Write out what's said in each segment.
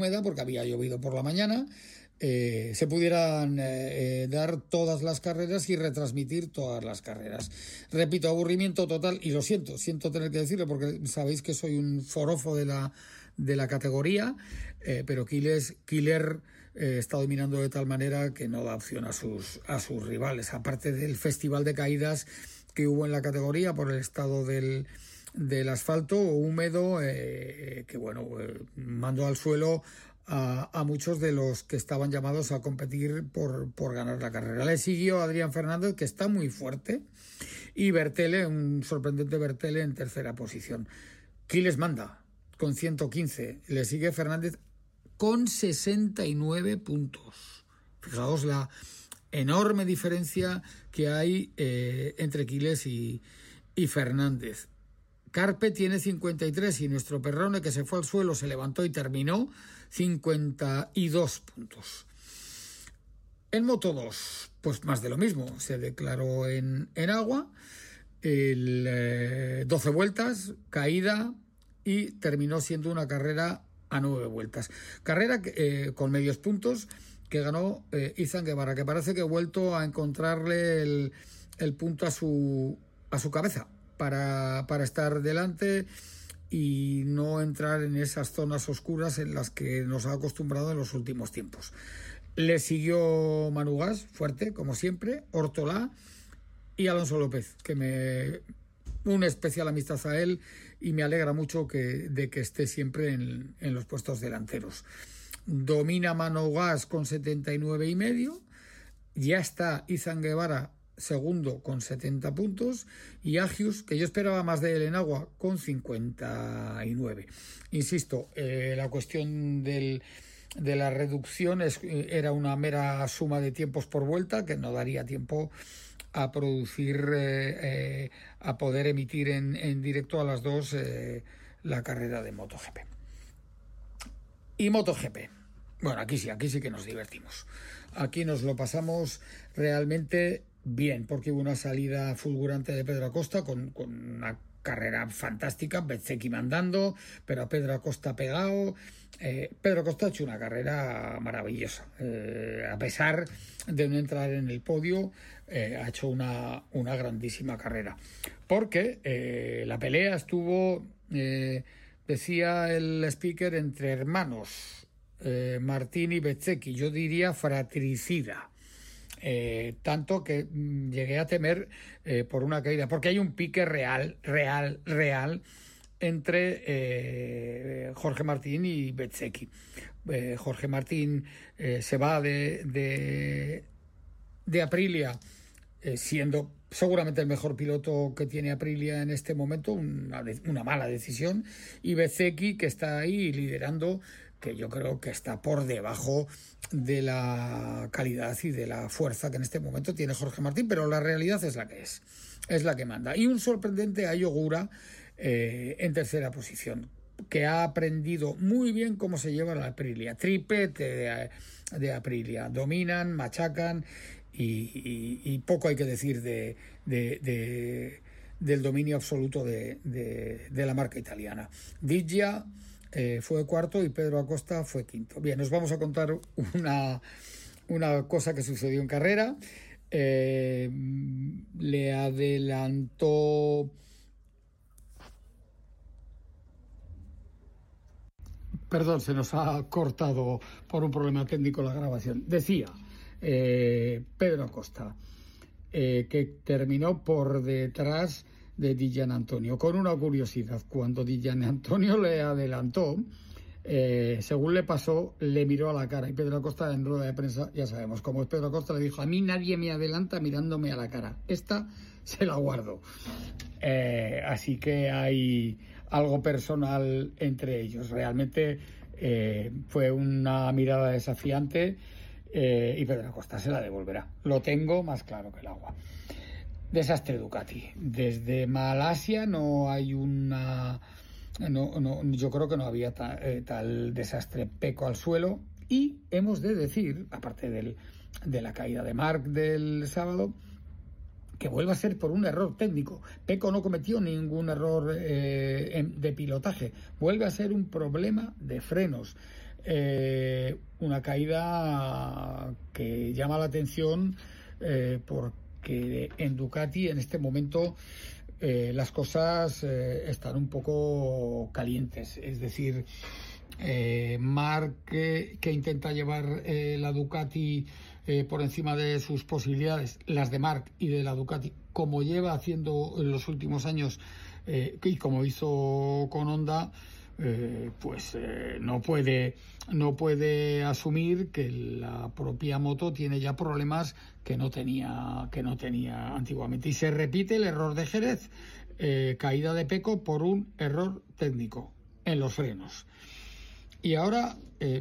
húmeda porque había llovido por la mañana, se pudieran dar todas las carreras y retransmitir todas las carreras. Repito, aburrimiento total, y lo siento tener que decirlo porque sabéis que soy un forofo de la categoría, pero Killer está dominando de tal manera que no da opción a sus rivales, aparte del festival de caídas que hubo en la categoría por el estado del asfalto húmedo, que bueno, mandó al suelo a muchos de los que estaban llamados a competir por ganar la carrera. Le siguió Adrián Fernández, que está muy fuerte, y Bertele, un sorprendente Bertele en tercera posición. Quiles manda con 115, le sigue Fernández con 69 puntos. Fijaos la enorme diferencia que hay entre Quiles y Fernández. Carpe tiene 53 y nuestro Perrone, que se fue al suelo, se levantó y terminó 52 puntos. En Moto 2, pues más de lo mismo, se declaró en agua, 12 vueltas, caída, y terminó siendo una carrera a 9 vueltas. Carrera con medios puntos que ganó Izan Guevara, que parece que ha vuelto a encontrarle el punto a su cabeza para estar delante y no entrar en esas zonas oscuras en las que nos ha acostumbrado en los últimos tiempos. Le siguió Manu Gas, fuerte, como siempre, Ortolá y Alonso López, que una especial amistad a él, y me alegra mucho de que esté siempre en los puestos delanteros. Domina Manu Gas con 79,5, ya está Izan Guevara segundo con 70 puntos, y Agius, que yo esperaba más de él en agua, con 59. Insisto, la cuestión de la reducción era una mera suma de tiempos por vuelta que no daría tiempo a producir, a poder emitir en directo a las 2 la carrera de MotoGP. Y MotoGP, bueno, aquí sí que nos divertimos. Aquí nos lo pasamos realmente bien, porque hubo una salida fulgurante de Pedro Acosta con una carrera fantástica, Bezzecchi mandando, pero a Pedro Acosta pegado. Pedro Acosta ha hecho una carrera maravillosa, a pesar de no entrar en el podio, ha hecho una grandísima carrera, porque la pelea estuvo, decía el speaker, entre hermanos, Martín y Bezzecchi, yo diría fratricida. Tanto que llegué a temer por una caída, porque hay un pique real entre Jorge Martín y Bezzecchi. Jorge Martín se va de Aprilia, siendo seguramente el mejor piloto que tiene Aprilia en este momento, una mala decisión, y Bezzecchi, que está ahí liderando, que yo creo que está por debajo de la calidad y de la fuerza que en este momento tiene Jorge Martín, pero la realidad es la que es la que manda. Y un sorprendente Ayo Ogura en tercera posición, que ha aprendido muy bien cómo se lleva la Aprilia, triplete de Aprilia, dominan, machacan, y poco hay que decir del dominio absoluto de la marca italiana. Diggia fue cuarto y Pedro Acosta fue quinto. Bien, os vamos a contar una cosa que sucedió en carrera. Le adelantó... Perdón, se nos ha cortado por un problema técnico la grabación. Decía Pedro Acosta que terminó por detrás de Di Giannantonio, con una curiosidad: cuando Di Giannantonio le adelantó, según le pasó, le miró a la cara, y Pedro Acosta, en rueda de prensa, ya sabemos cómo es Pedro Acosta, le dijo: a mí nadie me adelanta mirándome a la cara, esta se la guardo. Así que hay algo personal entre ellos. Realmente fue una mirada desafiante, y Pedro Acosta se la devolverá, lo tengo más claro que el agua. Desastre Ducati. Desde Malasia no hay yo creo que no había tal desastre. Peco al suelo, y hemos de decir, aparte de la caída de Marc del sábado, que vuelve a ser por un error técnico. Peco no cometió ningún error de pilotaje, vuelve a ser un problema de frenos. Una caída que llama la atención porque en Ducati en este momento las cosas están un poco calientes. Es decir, Marc, que intenta llevar la Ducati por encima de sus posibilidades, las de Marc y de la Ducati, como lleva haciendo en los últimos años y como hizo con Honda, no puede asumir que la propia moto tiene ya problemas que no tenía antiguamente. Y se repite el error de Jerez, caída de Pecco por un error técnico en los frenos. Y ahora,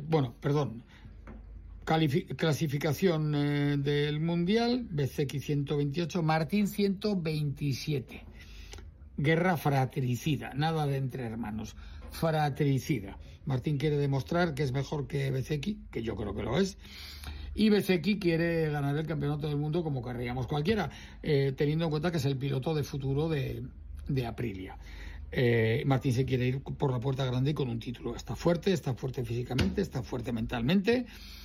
clasificación del Mundial: Bezzecchi 128, Martín 127. Guerra fratricida, nada de entre hermanos, fratricida. Martín quiere demostrar que es mejor que Bezzecchi, que yo creo que lo es, y Bezzecchi quiere ganar el campeonato del mundo como querríamos cualquiera, teniendo en cuenta que es el piloto de futuro de Aprilia. Martín se quiere ir por la puerta grande y con un título. Está fuerte físicamente, está fuerte mentalmente,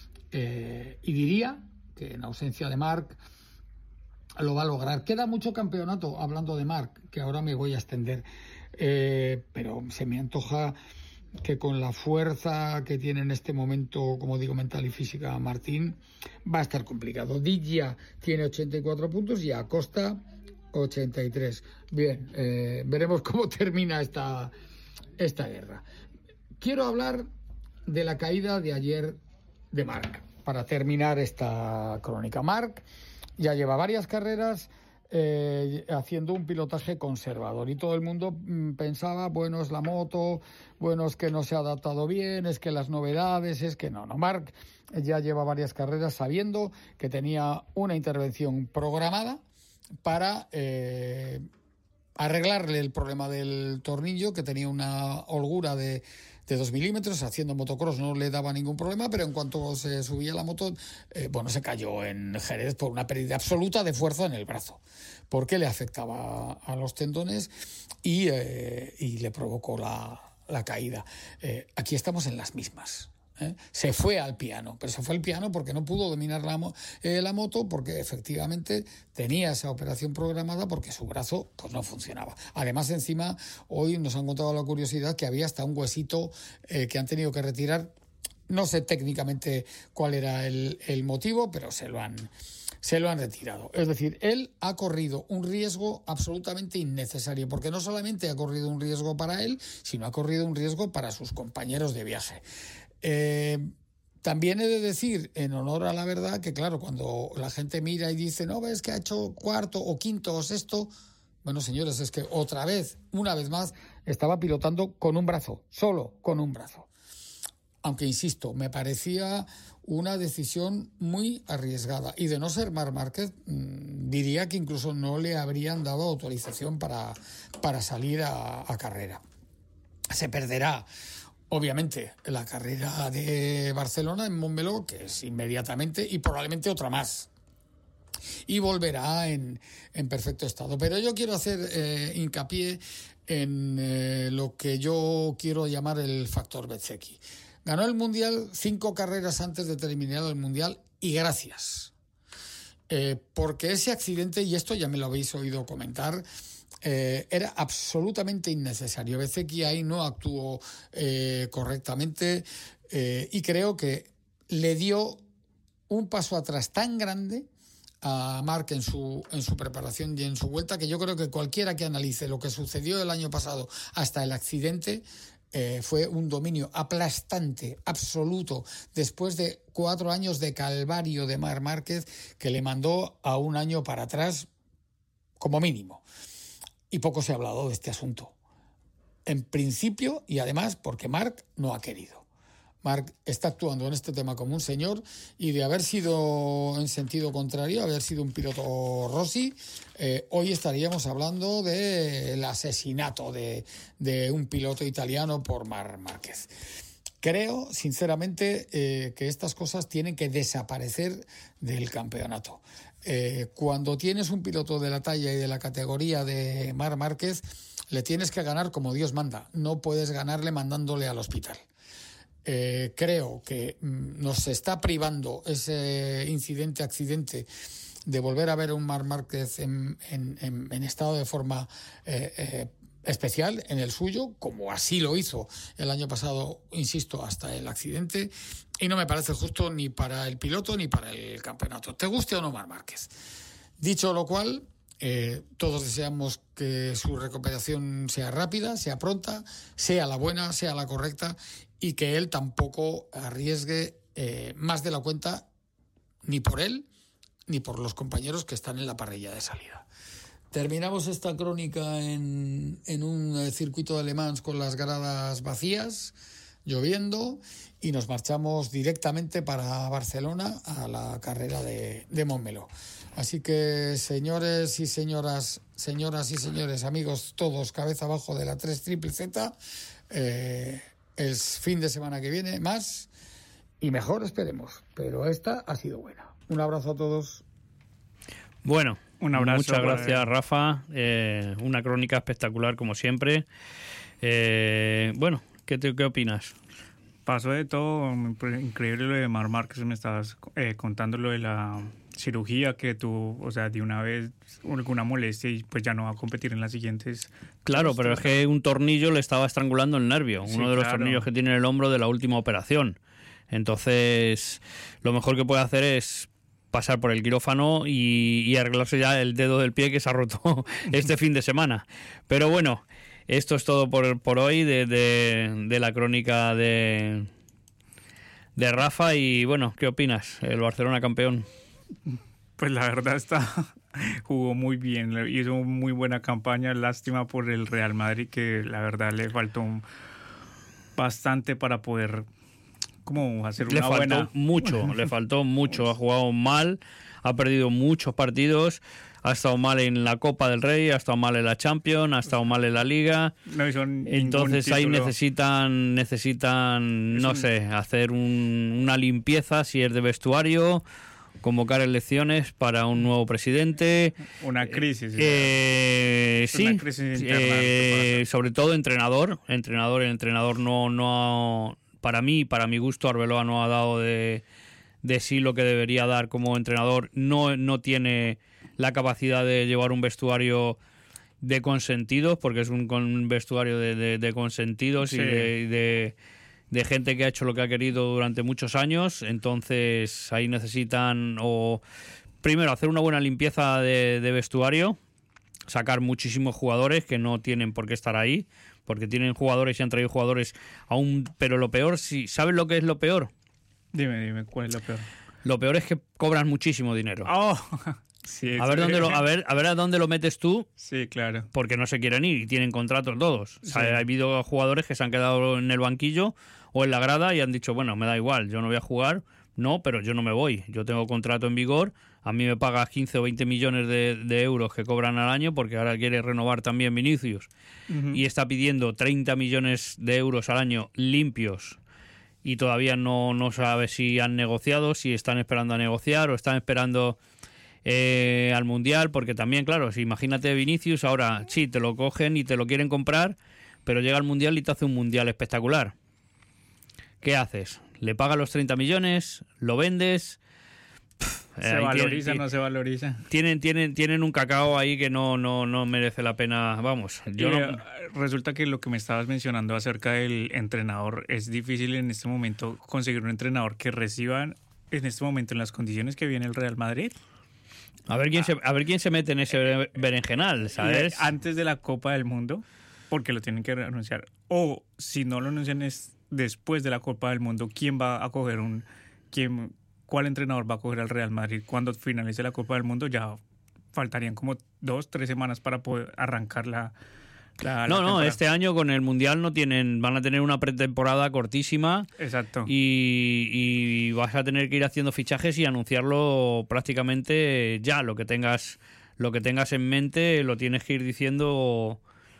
y diría que en ausencia de Marc lo va a lograr. Queda mucho campeonato, hablando de Marc, que ahora me voy a extender, pero se me antoja que con la fuerza que tiene en este momento, como digo, mental y física, Martín, va a estar complicado. Diggia tiene 84 puntos y Acosta 83. Bien, veremos cómo termina esta guerra. Quiero hablar de la caída de ayer de Marc, para terminar esta crónica. Marc ya lleva varias carreras haciendo un pilotaje conservador y todo el mundo pensaba, bueno, es la moto, bueno, es que no se ha adaptado bien, es que las novedades, es que no. Marc ya lleva varias carreras sabiendo que tenía una intervención programada para arreglarle el problema del tornillo, que tenía una holgura de 2 milímetros. Haciendo motocross no le daba ningún problema, pero en cuanto se subía la moto, se cayó en Jerez por una pérdida absoluta de fuerza en el brazo, porque le afectaba a los tendones y le provocó la caída. Aquí estamos en las mismas. Se fue al piano, pero se fue al piano porque no pudo dominar la moto, porque efectivamente tenía esa operación programada, porque su brazo pues no funcionaba. Además, encima, hoy nos han contado la curiosidad que había hasta un huesito que han tenido que retirar. No sé técnicamente cuál era el motivo, pero se lo han retirado. Es decir, él ha corrido un riesgo absolutamente innecesario, porque no solamente ha corrido un riesgo para él, sino ha corrido un riesgo para sus compañeros de viaje. También he de decir, en honor a la verdad, que claro, cuando la gente mira y dice, no, ves que ha hecho cuarto o quinto o sexto, bueno, señores, es que una vez más, estaba pilotando con un brazo, solo con un brazo. Aunque, insisto, me parecía una decisión muy arriesgada. Y de no ser Marc Márquez, diría que incluso no le habrían dado autorización para salir a carrera. Se perderá, obviamente, la carrera de Barcelona en Montmeló, que es inmediatamente, y probablemente otra más. Y volverá en perfecto estado. Pero yo quiero hacer hincapié en lo que yo quiero llamar el factor Bezzecchi. Ganó el Mundial 5 carreras antes de terminar el Mundial, y gracias. Porque ese accidente, y esto ya me lo habéis oído comentar, era absolutamente innecesario. Bezzecchi ahí no actuó correctamente, y creo que le dio un paso atrás tan grande a Marc en su preparación y en su vuelta, que yo creo que cualquiera que analice lo que sucedió el año pasado hasta el accidente, fue un dominio aplastante, absoluto, después de 4 años de calvario de Marc Márquez, que le mandó a un año para atrás como mínimo. Y poco se ha hablado de este asunto. En principio, y además porque Marc no ha querido. Marc está actuando en este tema como un señor, y de haber sido en sentido contrario, haber sido un piloto Rossi, hoy estaríamos hablando del asesinato de un piloto italiano por Marc Márquez. Creo, sinceramente, que estas cosas tienen que desaparecer del campeonato. Cuando tienes un piloto de la talla y de la categoría de Marc Márquez, le tienes que ganar como Dios manda. No puedes ganarle mandándole al hospital. creo que nos está privando ese accidente de volver a ver a un Marc Márquez en estado de forma especial en el suyo, como así lo hizo el año pasado, insisto, hasta el accidente, y no me parece justo ni para el piloto ni para el campeonato, te guste o no Marc Márquez. Dicho lo cual, todos deseamos que su recuperación sea rápida, sea pronta, sea la buena, sea la correcta, y que él tampoco arriesgue más de la cuenta, ni por él ni por los compañeros que están en la parrilla de salida. Terminamos esta crónica en un circuito de Le Mans con las gradas vacías, lloviendo, y nos marchamos directamente para Barcelona a la carrera de Montmeló. Así que, señores y señoras y señores, amigos todos, cabeza abajo de la 3 Triple Z, el fin de semana que viene más y mejor, esperemos, pero esta ha sido buena. Un abrazo a todos. Bueno, un abrazo. Muchas gracias, Rafa. Una crónica espectacular, como siempre. Bueno, ¿qué opinas? Pasó de todo, increíble lo de Marc Márquez, me estabas contando lo de la cirugía que tuvo, o sea, de una vez alguna molestia y pues ya no va a competir en las siguientes. Claro, pero es que un tornillo le estaba estrangulando el nervio, sí, uno de los tornillos que tiene en el hombro de la última operación. Entonces, lo mejor que puede hacer es pasar por el quirófano y arreglarse ya el dedo del pie que se ha roto este fin de semana. Pero bueno, esto es todo por hoy de la crónica de Rafa. Y bueno, ¿qué opinas? El Barcelona campeón. Pues la verdad jugó muy bien, hizo muy buena campaña. Lástima por el Real Madrid, que la verdad le faltó bastante para poder como hacer una buena... Le faltó mucho, ha jugado mal, ha perdido muchos partidos, ha estado mal en la Copa del Rey, ha estado mal en la Champions, ha estado mal en la Liga. No hizo entonces ahí necesitan no sé, hacer una limpieza si es de vestuario, convocar elecciones para un nuevo presidente. Una crisis. Sí, una crisis interna, sobre todo entrenador. El entrenador no para mi gusto, Arbeloa no ha dado de sí lo que debería dar como entrenador. No tiene la capacidad de llevar un vestuario de consentidos, porque es un vestuario de consentidos, sí, y de gente que ha hecho lo que ha querido durante muchos años. Entonces ahí necesitan primero hacer una buena limpieza de vestuario, sacar muchísimos jugadores que no tienen por qué estar ahí, porque tienen jugadores y han traído jugadores aún, pero lo peor, ¿sabes lo que es lo peor? Dime, ¿cuál es lo peor? Lo peor es que cobran muchísimo dinero. Oh, sí, a ver a dónde lo metes tú. Sí, claro. Porque no se quieren ir y tienen contratos todos. Sí. O sea, ha habido jugadores que se han quedado en el banquillo o en la grada y han dicho, bueno, me da igual, yo no voy a jugar, no, pero yo no me voy. Yo tengo contrato en vigor, a mí me pagas 15 o 20 millones de euros que cobran al año, porque ahora quiere renovar también Vinicius. Uh-huh. Y está pidiendo 30 millones de euros al año limpios. Y todavía no sabe si han negociado, si están esperando a negociar o están esperando al Mundial, porque también, claro, si imagínate Vinicius, ahora sí, te lo cogen y te lo quieren comprar, pero llega al Mundial y te hace un Mundial espectacular. ¿Qué haces? ¿Le pagas los 30 millones? ¿Lo vendes? ¿Se valoriza o no se valoriza? Tienen un cacao ahí que no merece la pena, vamos. Resulta que lo que me estabas mencionando acerca del entrenador, es difícil en este momento conseguir un entrenador que reciba en este momento en las condiciones que viene el Real Madrid. A ver quién se mete en ese berenjenal, ¿sabes? Antes de la Copa del Mundo, porque lo tienen que anunciar. O si no lo anuncian es después de la Copa del Mundo, ¿quién va a coger ¿cuál entrenador va a coger al Real Madrid? Cuando finalice la Copa del Mundo ya faltarían como 2-3 semanas para poder arrancar la temporada. Este año con el Mundial van a tener una pretemporada cortísima. Exacto. Y vas a tener que ir haciendo fichajes y anunciarlo prácticamente ya. Lo que tengas en mente lo tienes que ir diciendo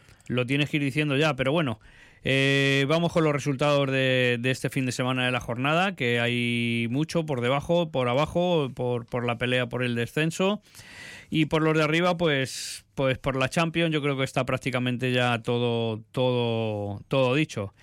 ya. Pero bueno, vamos con los resultados de este fin de semana de la jornada, que hay mucho por debajo, por abajo, por la pelea por el descenso. Y por los de arriba, pues por la Champions, yo creo que está prácticamente ya todo dicho.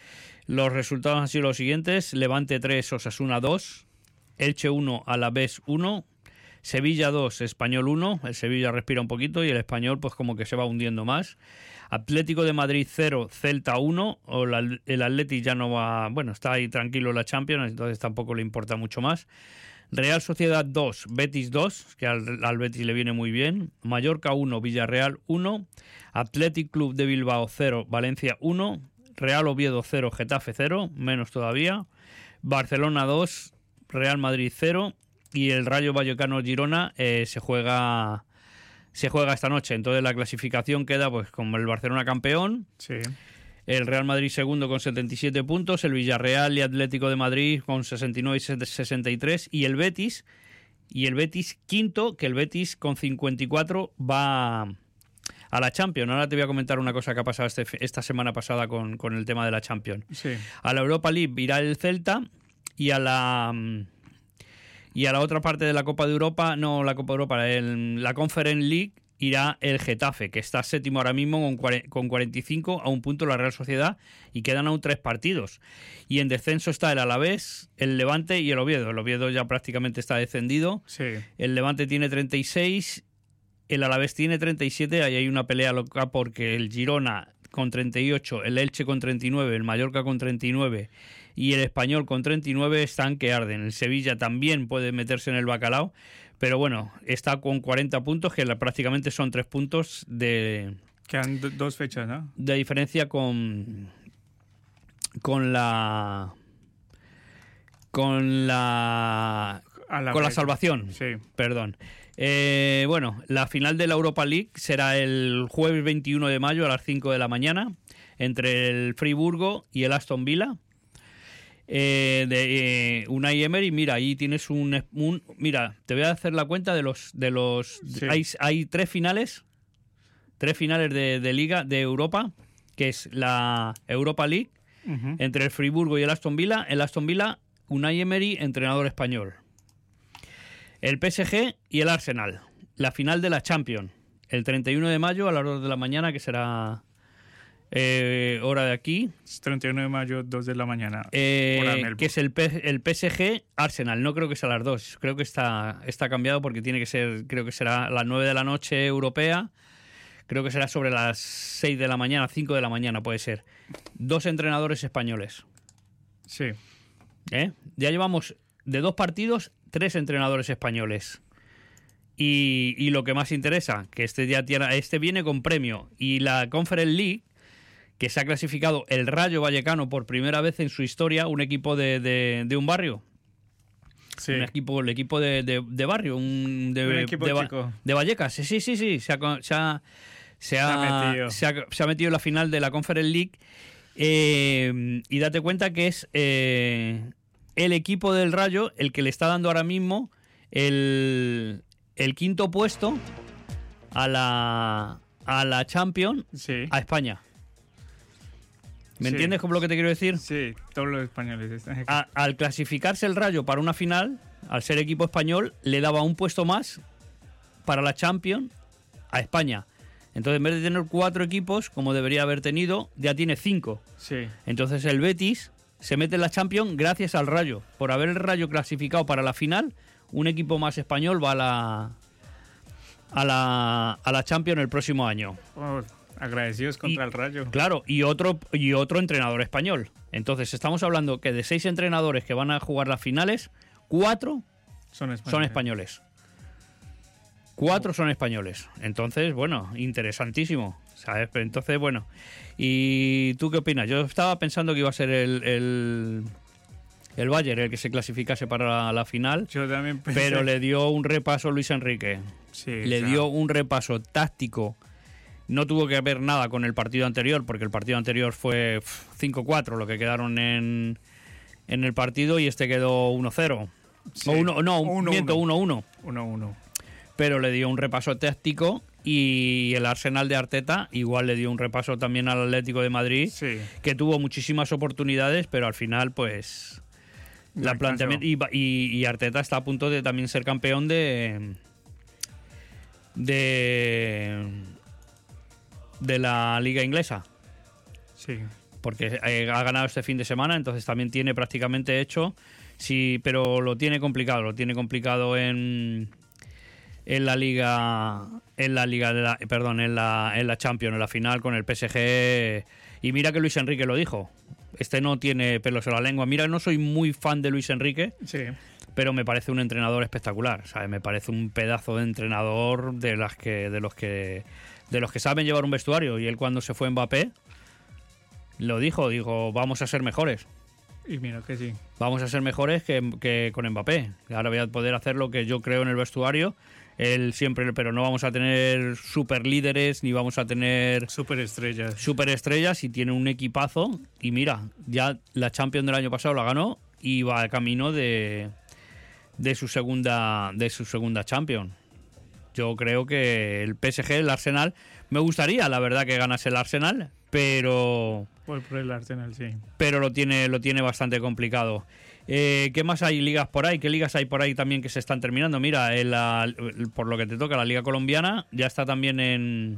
Los resultados han sido los siguientes: Levante 3, Osasuna 2, Elche 1, Alavés 1, Sevilla 2, Español 1. El Sevilla respira un poquito y el Español pues como que se va hundiendo más. Atlético de Madrid 0, Celta 1. El Atleti ya no va... Bueno, está ahí tranquilo en la Champions, entonces tampoco le importa mucho más. Real Sociedad 2, Betis 2, que al Betis le viene muy bien. Mallorca 1, Villarreal 1. Athletic Club de Bilbao 0, Valencia 1. Real Oviedo 0, Getafe 0, menos todavía. Barcelona 2, Real Madrid 0. Y el Rayo Vallecano Girona se juega esta noche. Entonces la clasificación queda pues como el Barcelona campeón, Sí. el Real Madrid segundo con 77 puntos, el Villarreal y Atlético de Madrid con 69 y 63, y el Betis quinto, que el Betis con 54 va a la Champions. Ahora te voy a comentar una cosa que ha pasado esta semana pasada con el tema de la Champions. Sí. A la Europa League irá el Celta y a la otra parte de la Copa de Europa, no la Copa de Europa, la Conference League irá el Getafe, que está séptimo ahora mismo con 45, a un punto la Real Sociedad, y quedan aún 3 partidos. Y en descenso está el Alavés, el Levante y el Oviedo. El Oviedo ya prácticamente está descendido. Sí. El Levante tiene 36, el Alavés tiene 37, ahí hay una pelea loca porque el Girona con 38, el Elche con 39, el Mallorca con 39 y el Español con 39 están que arden. El Sevilla también puede meterse en el bacalao, pero bueno, está con 40 puntos, que prácticamente son 3 puntos de... Quedan 2 fechas, ¿no? De diferencia con la salvación. Sí. Perdón. Bueno, la final de la Europa League será el jueves 21 de mayo a las 5 de la mañana entre el Friburgo y el Aston Villa. Unai Emery, mira, ahí tienes mira, te voy a hacer la cuenta de los Sí. hay 3 finales de Liga de Europa, que es la Europa League, Uh-huh. entre el Friburgo y el Aston Villa. El Aston Villa, Unai Emery, entrenador español. El PSG y el Arsenal. La final de la Champions, el 31 de mayo a las 2 de la mañana, que será hora de aquí. 31 de mayo, 2 de la mañana. Hora Melbourne. Que es el PSG Arsenal. No creo que sea a las 2. Creo que está cambiado porque tiene que ser, creo que será a las 9 de la noche europea. Creo que será sobre las 6 de la mañana, 5 de la mañana puede ser. 2 entrenadores españoles. Sí. Ya llevamos de 2 partidos 3 entrenadores españoles. Y lo que más interesa, que este viene con premio. Y la Conference League, que se ha clasificado el Rayo Vallecano por primera vez en su historia, un equipo de un barrio. Sí. El equipo de barrio, un equipo chico. De Vallecas. Sí. Se ha metido en la final de la Conference League. Y date cuenta que es el equipo del Rayo el que le está dando ahora mismo el quinto puesto a la Champions, Sí. a España. ¿Me Sí. entiendes con lo que te quiero decir? Sí, todos los españoles están aquí. Al clasificarse el Rayo para una final, al ser equipo español, le daba un puesto más para la Champions a España. Entonces, en vez de tener 4 equipos, como debería haber tenido, ya tiene 5. Sí. Entonces, el Betis se mete en la Champions gracias al Rayo. Por haber el Rayo clasificado para la final, un equipo más español va a la Champions el próximo año. Oh, agradecidos contra el Rayo. Claro, y otro entrenador español. Entonces, estamos hablando que de 6 entrenadores que van a jugar las finales, 4 Son son españoles. 4 son españoles. Entonces, bueno, interesantísimo, ¿sabes? Pero entonces, bueno. ¿Y tú qué opinas? Yo estaba pensando que iba a ser el Bayern el que se clasificase para la final, Yo también pensé. pero le dio un repaso Luis Enrique. Sí, Le dio un repaso táctico. No tuvo que ver nada con el partido anterior, porque el partido anterior fue 5-4 lo que quedaron en el partido, y este quedó 1-0. Sí. O 1-1. 1-1. Pero le dio un repaso táctico, y el Arsenal de Arteta igual le dio un repaso también al Atlético de Madrid, Sí. que tuvo muchísimas oportunidades, pero al final pues la planteamiento, y Arteta está a punto de también ser campeón de la liga inglesa. Sí. porque ha ganado este fin de semana, entonces también tiene prácticamente hecho, sí, pero lo tiene complicado en la liga, en la Champions, en la final con el PSG. Y mira que Luis Enrique lo dijo, no tiene pelos en la lengua. Mira, no soy muy fan de Luis Enrique, Sí. pero me parece un entrenador espectacular, ¿sabes? Me parece un pedazo de entrenador de los que saben llevar un vestuario. Y él, cuando se fue Mbappé, lo dijo, vamos a ser mejores. Y mira que sí. Vamos a ser mejores que con Mbappé. Ahora voy a poder hacer lo que yo creo en el vestuario. Él siempre, pero no vamos a tener super líderes ni vamos a tener superestrellas, y tiene un equipazo. Y mira, ya la Champions del año pasado la ganó y va a camino de su segunda Champions. Yo creo que el PSG, el Arsenal, me gustaría, la verdad, que ganase el Arsenal, pero Por el Arsenal, sí. pero lo tiene bastante complicado. ¿Qué más hay ligas por ahí? ¿Qué ligas hay por ahí también que se están terminando? Mira, por lo que te toca, la Liga Colombiana ya está también en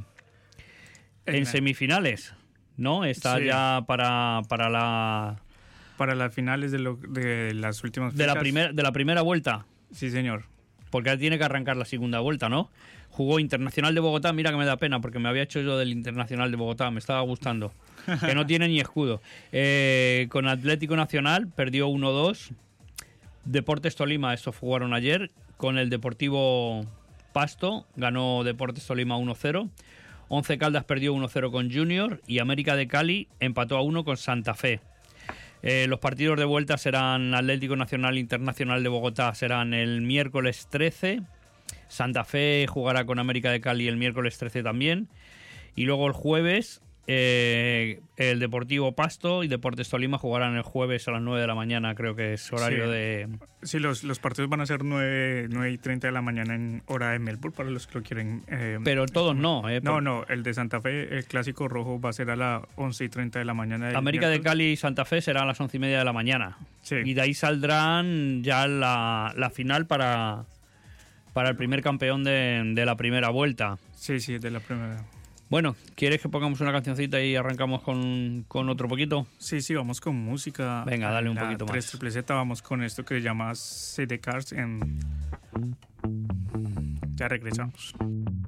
semifinales, ¿no? Está Sí. ya para Para las finales de las últimas fechas. de la primera vuelta, Sí, señor. porque ahora tiene que arrancar la segunda vuelta, ¿no? Jugó Internacional de Bogotá, mira que me da pena, porque me había hecho yo del Internacional de Bogotá, me estaba gustando. Que no tiene ni escudo. Con Atlético Nacional perdió 1-2. Deportes Tolima, estos jugaron ayer. Con el Deportivo Pasto ganó Deportes Tolima 1-0. Once Caldas perdió 1-0 con Junior. Y América de Cali empató a 1 con Santa Fe. Los partidos de vuelta serán Atlético Nacional Internacional de Bogotá, serán el miércoles 13. Santa Fe jugará con América de Cali el miércoles 13 también. Y luego el jueves el Deportivo Pasto y Deportes Tolima jugarán el jueves a las 9 de la mañana, creo que es horario Sí. de... Sí, los partidos van a ser 9:30 de la mañana en hora de Melbourne para los que lo quieren. Pero todos no. No, el de Santa Fe, el clásico rojo, va a ser a las 11:30 de la mañana. del América de miércoles. Cali y Santa Fe será a las 11:30 de la mañana. Sí. Y de ahí saldrán ya la final para el primer campeón de la primera vuelta. Sí, de la primera. Bueno, ¿quieres que pongamos una cancioncita y arrancamos con otro poquito? Sí, vamos con música. Venga, dale un La poquito más. 3ZZ, vamos con esto que se llama City Cars. Ya regresamos.